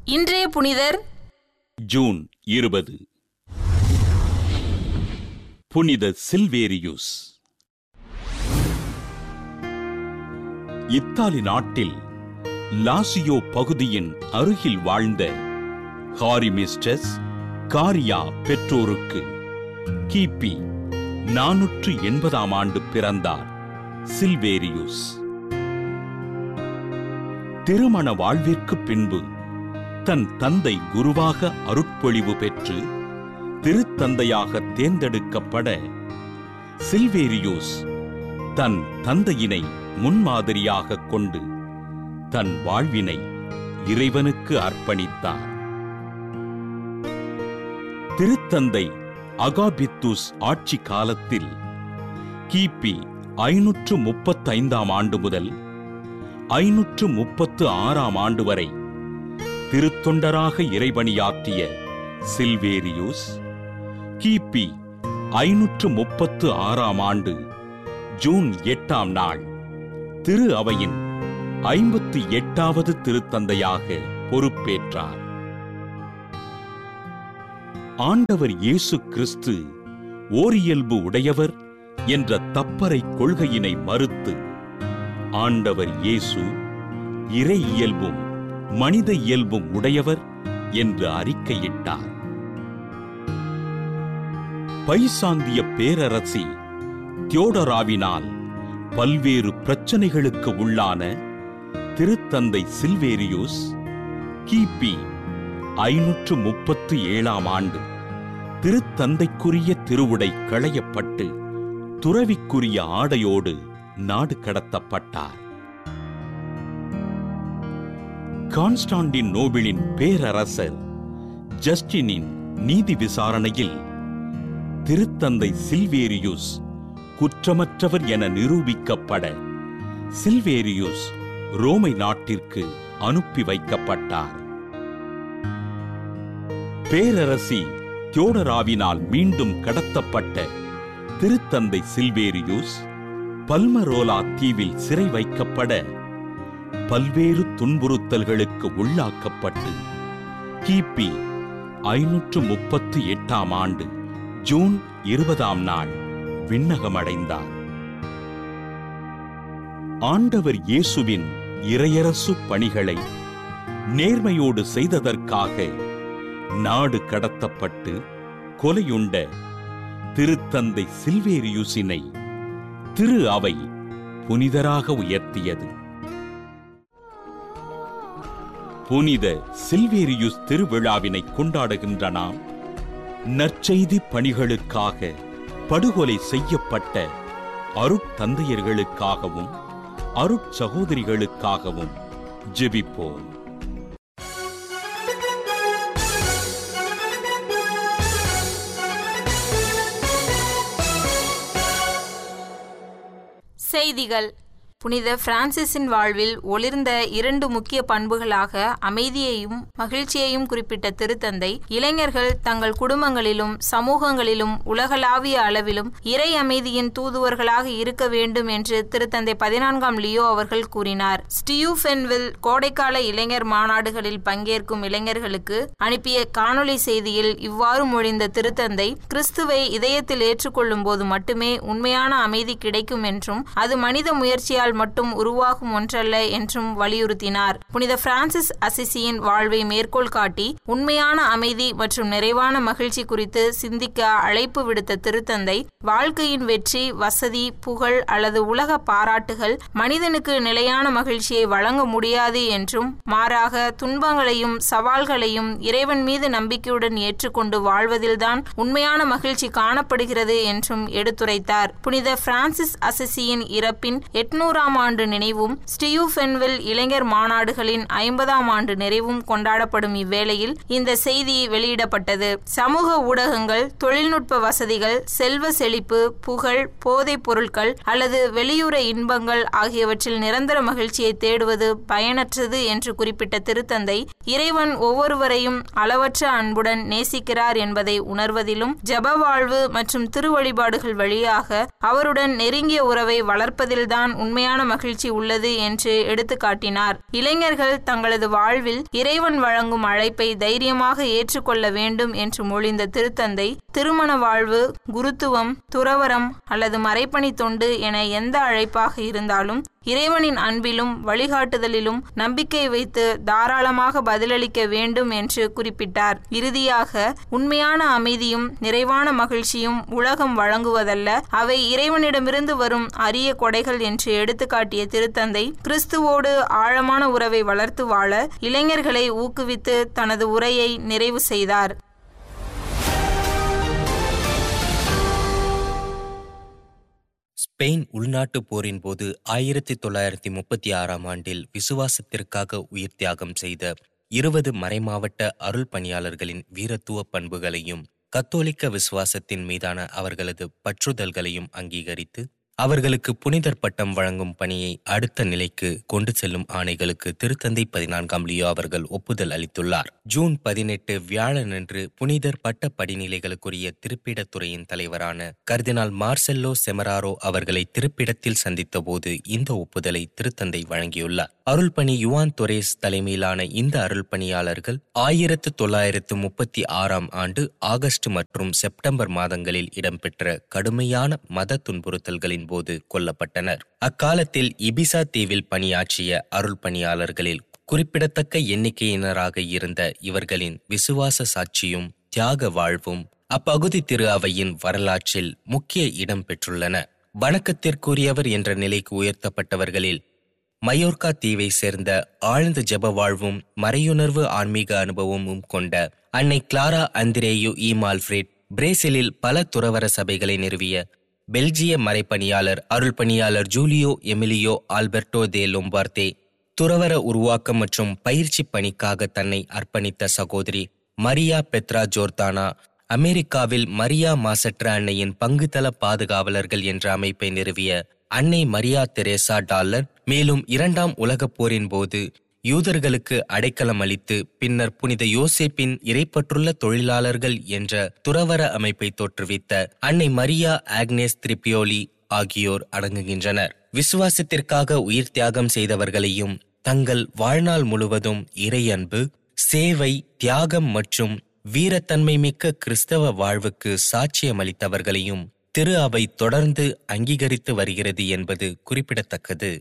இன்றைய புனிதர் ஜூன் 20. புனித சில்வேரியுஸ். இத்தாலி நாட்டில் லாசியோ பகுதியின் அருகில் வாழ்ந்த ஹாரிமிஸ்டஸ் காரியா பெற்றோருக்கு கிபி 480 ஆண்டு பிறந்தார் சில்வேரியுஸ். திருமண வாழ்விற்கு பின்பு தன் தந்தை குருவாக அருட்பொழிவு பெற்று திருத்தந்தையாக தேர்ந்தெடுக்கப்பட சில்வேரியுஸ் தன் தந்தையினை முன்மாதிரியாக கொண்டு தன் வாழ்வினை இறைவனுக்கு அர்ப்பணித்தார். திருத்தந்தை அகாபித்துஸ் ஆட்சி காலத்தில் கிபி 535 ஆண்டு முதல் 536 ஆண்டு வரை திருத்தொண்டராக இறைபணியாற்றிய சில்வேரியுஸ் கிபி 536 ஆண்டு ஜூன் 8 நாள் திரு அவையின் 58வது திருத்தந்தையாக பொறுப்பேற்றார். ஆண்டவர் இயேசு கிறிஸ்து ஓரியல்பு உடையவர் என்ற தப்பறை கொள்கையினை மறுத்து ஆண்டவர் இயேசு இறை இயல்பும் மனித இயல்பும் உடையவர் என்று அறிக்கையிட்டார். பைசாந்திய பேரரசி தியோடராவினால் பல்வேறு பிரச்சனைகளுக்கு உள்ளான திருத்தந்தை சில்வேரியுஸ் கிபி 537 ஆண்டு திருத்தந்தைக்குரிய திருவுடை களையப்பட்டு துறவிக்குரிய ஆடையோடு நாடு கடத்தப்பட்டார். கான்ஸ்டாண்டினோபிளின் பேரரசர் ஜஸ்டினின் நீதி விசாரணையில் திருத்தந்தை சில்வேரியுஸ் குற்றமற்றவர் என நிரூபிக்கப்பட சில்வேரியுஸ் ரோமை நாட்டிற்கு அனுப்பி வைக்கப்பட்டார். பேரரசி தியோடராவினால் மீண்டும் கடத்தப்பட்ட திருத்தந்தை சில்வேரியுஸ் பல்மரோலா தீவில் சிறை வைக்கப்பட பல்வேறு துன்புறுத்தல்களுக்கு உள்ளாக்கப்பட்டு கிபி 538 ஆண்டு ஜூன் 20 நாள் விண்ணகமடைந்தார். ஆண்டவர் இயேசுவின் இறையரசு பணிகளை நேர்மையோடு செய்ததற்காக நாடு கடத்தப்பட்டு கொலையுண்ட திருத்தந்தை சில்வேரியுசினை திரு அவை புனிதராக உயர்த்தியது. புனித சில்வேரியுஸ் திருவிழாவினை கொண்டாடுகின்ற நாம் நற்செய்தி பணிகளுக்காக படுகொலை செய்யப்பட்ட அருட்தந்தையர்களுக்காகவும் அருட்சகோதரிகளுக்காகவும் ஜெபிப்போம். செய்திகள். புனித பிரான்சிஸின் வாழ்வில் ஒளிர்ந்த 2 முக்கிய பண்புகளாக அமைதியையும் மகிழ்ச்சியையும் குறிப்பிட்ட திருத்தந்தை இளைஞர்கள் தங்கள் குடும்பங்களிலும் சமூகங்களிலும் உலகளாவிய அளவிலும் இறை அமைதியின் தூதுவர்களாக இருக்க வேண்டும் என்று திருத்தந்தை 14ஆம் லியோ அவர்கள் கூறினார். ஸ்டியூஃபென்வில் கோடைக்கால இளைஞர் மாநாடுகளில் பங்கேற்கும் இளைஞர்களுக்கு அனுப்பிய காணொலி செய்தியில் இவ்வாறு மொழிந்த திருத்தந்தை கிறிஸ்துவை இதயத்தில் ஏற்றுக்கொள்ளும் போது மட்டுமே உண்மையான அமைதி கிடைக்கும் என்றும் அது மனித முயற்சியால் மட்டும் உருவாகும் ஒன்றல்ல என்றும் வலியுறுத்தினார். புனித பிரான்சிஸ் அசிசியின் வாழ்வை மேற்கோள் காட்டி உண்மையான அமைதி மற்றும் நிறைவான மகிழ்ச்சி குறித்து சிந்திக்க அழைப்பு விடுத்த திருத்தந்தை வாழ்க்கையின் வெற்றி, வசதி, புகழ் அல்லது உலக பாராட்டுகள் மனிதனுக்கு நிலையான மகிழ்ச்சியை வழங்க முடியாது என்றும் மாறாக துன்பங்களையும் சவால்களையும் இறைவன் மீது நம்பிக்கையுடன் ஏற்றுக்கொண்டு வாழ்வதில்தான் உண்மையான மகிழ்ச்சி காணப்படுகிறது என்றும் எடுத்துரைத்தார். புனித பிரான்சிஸ் அசிசியின் இறப்பின் 800ஆம் ஆண்டு நினைவும் ஸ்டியூஃபென்வில் இளைஞர் மாநாடுகளின் 50ஆம் ஆண்டு நிறைவும் கொண்டாடப்படும் இவ்வேளையில் இந்த செய்தி வெளியிடப்பட்டது. சமூக ஊடகங்கள், தொழில்நுட்ப வசதிகள், செல்வ செழிப்பு, புகழ், போதைப் பொருட்கள் அல்லது வெளியுற இன்பங்கள் ஆகியவற்றில் நிரந்தர மகிழ்ச்சியை தேடுவது பயனற்றது என்று குறிப்பிட்ட திருத்தந்தை இறைவன் ஒவ்வொருவரையும் அளவற்ற அன்புடன் நேசிக்கிறார் என்பதை உணர்வதிலும் ஜப வாழ்வு மற்றும் திருவழிபாடுகள் வழியாக அவருடன் நெருங்கிய உறவை வளர்ப்பதில்தான் உண்மையான உண்மையான மகிழ்ச்சி உள்ளது என்று எடுத்து காட்டினார். இளைஞர்கள் தங்களது வாழ்வில் இறைவன் வழங்கும் அழைப்பை தைரியமாக ஏற்றுக்கொள்ள வேண்டும் என்று மொழிந்த திருத்தந்தை, திருமண வாழ்வு, குருத்துவம், துறவரம் அல்லது மறைப்பணி தொண்டு என எந்த அழைப்பாக இருந்தாலும் இறைவனின் அன்பிலும் வழிகாட்டுதலிலும் நம்பிக்கை வைத்து தாராளமாக பதிலளிக்க வேண்டும் என்று குறிப்பிட்டார். இறுதியாக, உண்மையான அமைதியும் நிறைவான மகிழ்ச்சியும் உலகம் வழங்குவதல்ல, அவை இறைவனிடமிருந்து வரும் அரிய கொடைகள் என்று எடுத்துக்காட்டிய திருத்தந்தை, கிறிஸ்துவோடு ஆழமான உறவை வளர்த்து வாழ இளைஞர்களை ஊக்குவித்து தனது உரையை நிறைவு செய்தார். ஸ்பெயின் உள்நாட்டு போரின் போது 1936ஆம் ஆண்டில் விசுவாசத்திற்காக உயிர் தியாகம் செய்த 20 மறைமாவட்ட அருள் பணியாளர்களின் வீரத்துவ பண்புகளையும் கத்தோலிக்க விசுவாசத்தின் மீதான அவர்களது பற்றுதல்களையும் அங்கீகரித்து அவர்களுக்கு புனிதர் பட்டம் வழங்கும் பணியை அடுத்த நிலைக்கு கொண்டு செல்லும் ஆணைகளுக்கு திருத்தந்தை 14ஆம் லியோ அவர்கள் ஒப்புதல் அளித்துள்ளார். ஜூன் 18 வியாழனன்று புனிதர் பட்ட படிநிலைகளுக்குரிய திருப்பிடத்துறையின் தலைவரான கர்தினால் மார்செல்லோ செமராரோ அவர்களை திருப்பிடத்தில் சந்தித்த போது இந்த ஒப்புதலை திருத்தந்தை வழங்கியுள்ளார். அருள்பணி யுவான் தொரேஸ் தலைமையிலான இந்த அருள் பணியாளர்கள் 1936ஆம் ஆண்டு ஆகஸ்ட் மற்றும் செப்டம்பர் மாதங்களில் இடம்பெற்ற கடுமையான மத துன்புறுத்தல்களின் போது கொல்லப்பட்டனர். அக்காலத்தில் இபிசா தீவில் பணியாற்றிய அருள் பணியாளர்களில் குறிப்பிடத்தக்க எண்ணிக்கையினராக இருந்த இவர்களின் விசுவாச சாட்சியும் தியாக வாழ்வும் அப்பகுதி திரு அவையின் வரலாற்றில் முக்கிய இடம் பெற்றுள்ளன. வணக்கத்திற்குரியவர் என்ற நிலைக்கு உயர்த்தப்பட்டவர்களில் மயோர்கா தீவை சேர்ந்த ஆழ்ந்த ஜெப வாழ்வும் மறையுணர்வு ஆன்மீக அனுபவமும் கொண்ட அன்னை கிளாரா அந்திரேயு மால்ஃப்ரேட், பிரேசிலில் பல துறவர சபைகளை நிறுவிய பெல்ஜிய மறைப்பணியாளர் அருள் பணியாளர் ஜூலியோ எமிலியோ ஆல்பர்டோ தே லொம்பார்தே, துறவர உருவாக்கம் மற்றும் பயிற்சி பணிக்காக தன்னை அர்ப்பணித்த சகோதரி மரியா பெத்ரா ஜோர்தானா, அமெரிக்காவில் மரியா மாசற்ற அன்னையின் பங்குதள பாதுகாவலர்கள் என்ற அமைப்பை நிறுவிய அன்னை மரியா தெரேசா டாலர், மேலும் 2ஆம் உலகப் போரின் போது யூதர்களுக்கு அடைக்கலம் அளித்து பின்னர் புனித யோசேப்பின் இறைப்பற்றுள்ள தொழிலாளர்கள் என்ற துறவர அமைப்பை தோற்றுவித்த அன்னை மரியா ஆக்னேஸ் திரிபியோலி ஆகியோர் அடங்குகின்றனர். விசுவாசத்திற்காக உயிர் தியாகம் செய்தவர்களையும் தங்கள் வாழ்நாள் முழுவதும் இறையன்பு, சேவை, தியாகம் மற்றும் வீரத்தன்மை மிக்க கிறிஸ்தவ வாழ்வுக்கு சாட்சியமளித்தவர்களையும் திரு அவை தொடர்ந்து அங்கீகரித்து வருகிறது என்பது குறிப்பிடத்தக்கது.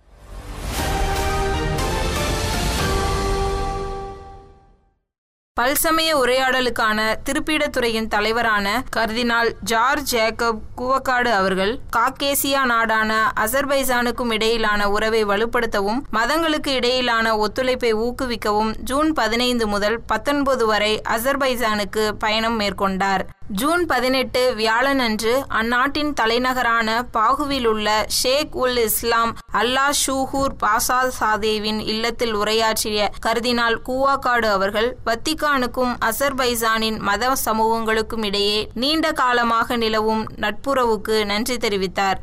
பல்சமய உரையாடலுக்கான திருப்பீடத்துறையின் தலைவரான கர்தினால் ஜார்ஜ் ஜேக்கப் கூவக்காடு அவர்கள் காக்கேசியா நாடான அசர்பைசானுக்கும் இடையிலான உறவை வலுப்படுத்தவும் மதங்களுக்கு இடையிலான ஒத்துழைப்பை ஊக்குவிக்கவும் ஜூன் 15 முதல் 19 வரை அசர்பைசானுக்கு பயணம் மேற்கொண்டார். ஜூன் 18 வியாழன் அன்று அந்நாட்டின் தலைநகரான பாகுவில் உள்ள ஷேக் உல் இஸ்லாம் அல்லா ஷூஹூர் பாசா சாதேவின் இல்லத்தில் உரையாற்றிய கர்தினால் கூவாக்காடு அவர்கள் வத்திக்கானுக்கும் அசர்பைசானின் மத சமூகங்களுக்கும் இடையே நீண்ட காலமாக நிலவும் நட்புறவுக்கு நன்றி தெரிவித்தார்.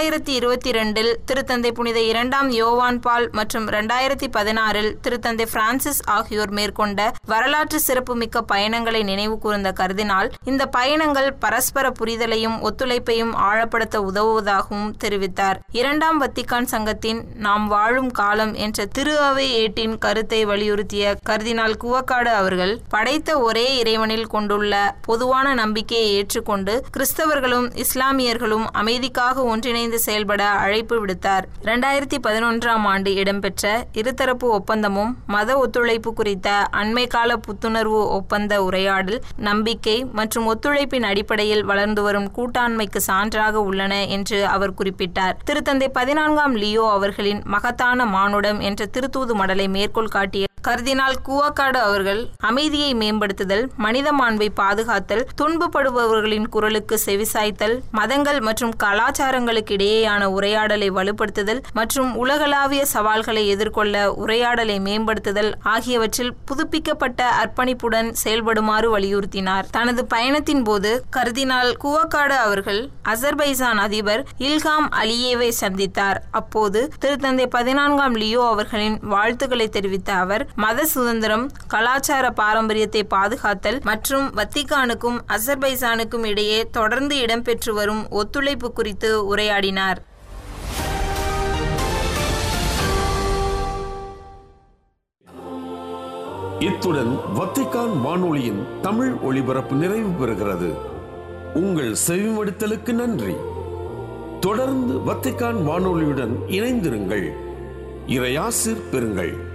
2022 திருத்தந்தை புனித 2ஆம் யோவான் பால் மற்றும் 2016 திருத்தந்தை பிரான்சிஸ் ஆகியோர் மேற்கொண்ட வரலாற்று சிறப்புமிக்க பயணங்களை நினைவு கூர்ந்த கர்தினால் இந்த பயணங்கள் பரஸ்பர புரிதலையும் ஒத்துழைப்பையும் ஆழப்படுத்த உதவுவதாகவும் தெரிவித்தார். 2ஆம் வத்திக்கான் சங்கத்தின் நாம் வாழும் காலம் என்ற திரு அவை ஏட்டின் கருத்தை வலியுறுத்திய கர்தினால் கூவக்காடு அவர்கள் படைத்த ஒரே இறைவனில் கொண்டுள்ள பொதுவான நம்பிக்கையை ஏற்றுக்கொண்டு கிறிஸ்தவர்களும் இஸ்லாமியர்களும் அமைதிக்காக ஒன்றிணைந்து செயல்பட அழைப்பு விடுத்தார். 2011ஆம் ஆண்டு இடம்பெற்ற இருதரப்பு ஒப்பந்தமும் மத ஒத்துழைப்பு குறித்த அண்மை கால புத்துணர்வு ஒப்பந்த உரையாடல் நம்பிக்கை மற்றும் ஒத்துழைப்பின் அடிப்படையில் வளர்ந்து வரும் கூட்டாண்மைக்கு சான்றாக உள்ளன என்று அவர் குறிப்பிட்டார். திருத்தந்தை 14ஆம் லியோ அவர்களின் மகத்தான மானுடம் என்ற திருத்தூது மடலை மேற்கோள் காட்டிய கர்தினால் கூவக்காடு அவர்கள் அமைதியை மேம்படுத்துதல், மனித மாண்பை பாதுகாத்தல், துன்பப்படுபவர்களின் குரலுக்கு செவிசாய்த்தல், மதங்கள் மற்றும் கலாச்சாரங்களுக்கு இடையேயான உரையாடலை வலுப்படுத்துதல் மற்றும் உலகளாவிய சவால்களை எதிர்கொள்ள உரையாடலை மேம்படுத்துதல் ஆகியவற்றில் புதுப்பிக்கப்பட்ட அர்ப்பணிப்புடன் செயல்படுமாறு வலியுறுத்தினார். தனது பயணத்தின் போது கர்தினால் கூவக்காடு அவர்கள் அசர்பைசான் அதிபர் இல்ஹாம் அலியேவை சந்தித்தார். அப்போது திருத்தந்தை 14ஆம் லியோ அவர்களின் வாழ்த்துக்களை தெரிவித்த அவர் மத சுதந்திரம், கலாச்சார பாரம்பரியத்தை பாதுகாத்தல் மற்றும் வத்திக்கானுக்கும் அசர்பைசானுக்கும் இடையே தொடர்ந்து இடம்பெற்று வரும் ஒத்துழைப்பு குறித்து உரையாடினார். இத்துடன் வத்திக்கான் வானொலியின் தமிழ் ஒளிபரப்பு நிறைவு பெறுகிறது. உங்கள் செவிமடுத்தலுக்கு நன்றி. தொடர்ந்து வத்திக்கான் வானொலியுடன் இணைந்திருங்கள். இறையாசிர் பெறுங்கள்.